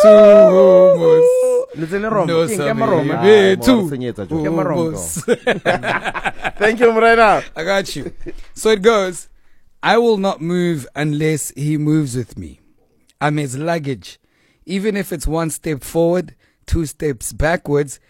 No, Thank you, Morena. I got you. So it goes, I will not move unless he moves with me. I'm his luggage. Even if it's one step forward, two steps backwards,